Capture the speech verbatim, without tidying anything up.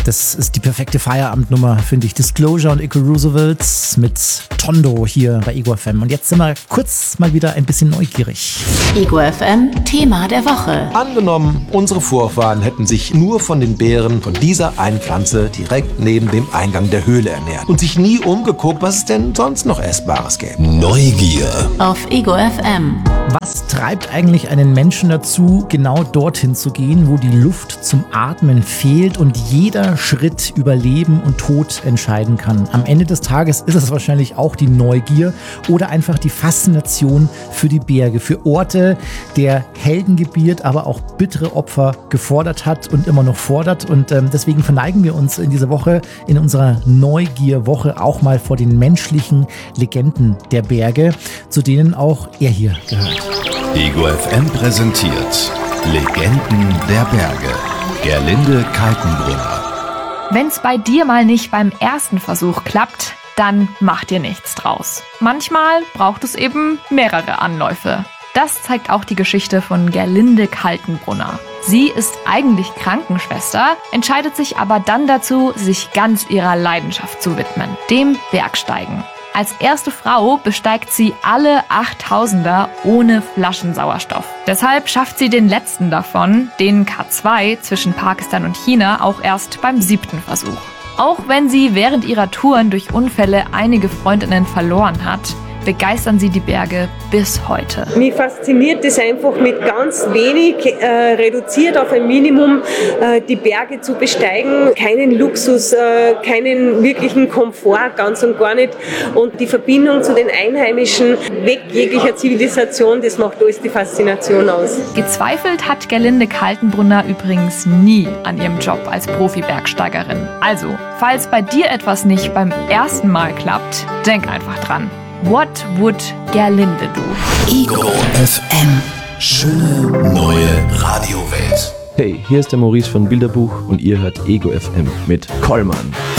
Das ist die perfekte Feierabendnummer, finde ich. Disclosure und Ico Roosevelt mit Tondo hier bei Ego F M. Und jetzt sind wir kurz mal wieder ein bisschen neugierig. Ego F M, Thema der Woche. Angenommen, unsere Vorfahren hätten sich nur von den Beeren von dieser einen Pflanze direkt neben dem Eingang der Höhle ernährt und sich nie umgeguckt, was es denn sonst noch Essbares gäbe. Neugier. Auf Ego F M. Was treibt eigentlich einen Menschen dazu, genau dorthin zu gehen, wo die Luft zum Atmen fehlt und jeder Schritt über Leben und Tod entscheiden kann? Am Ende des Tages ist es wahrscheinlich auch die Neugier oder einfach die Faszination für die Berge, für Orte, der Helden gebiert, aber auch bittere Opfer gefordert hat und immer noch fordert. Und ähm, deswegen verneigen wir uns in dieser Woche, in unserer Neugierwoche, auch mal vor den menschlichen Legenden der Berge, zu denen auch er hier gehört. Ego F M präsentiert Legenden der Berge. Gerlinde Kaltenbrunner. Wenn's bei dir mal nicht beim ersten Versuch klappt, dann mach dir nichts draus. Manchmal braucht es eben mehrere Anläufe. Das zeigt auch die Geschichte von Gerlinde Kaltenbrunner. Sie ist eigentlich Krankenschwester, entscheidet sich aber dann dazu, sich ganz ihrer Leidenschaft zu widmen, dem Bergsteigen. Als erste Frau besteigt sie alle achttausender ohne Flaschensauerstoff. Deshalb schafft sie den letzten davon, den K zwei zwischen Pakistan und China, auch erst beim siebten Versuch. Auch wenn sie während ihrer Touren durch Unfälle einige Freundinnen verloren hat, begeistern sie die Berge bis heute. Mich fasziniert es einfach, mit ganz wenig, äh, reduziert auf ein Minimum, äh, die Berge zu besteigen. Keinen Luxus, äh, keinen wirklichen Komfort, ganz und gar nicht. Und die Verbindung zu den Einheimischen, weg jeglicher Zivilisation, das macht alles die Faszination aus. Gezweifelt hat Gerlinde Kaltenbrunner übrigens nie an ihrem Job als Profi-Bergsteigerin. Also, falls bei dir etwas nicht beim ersten Mal klappt, denk einfach dran. What would Gerlinde do? Ego F M. Schöne neue Radiowelt. Hey, hier ist der Maurice von Bilderbuch und ihr hört Ego F M mit Kollmann.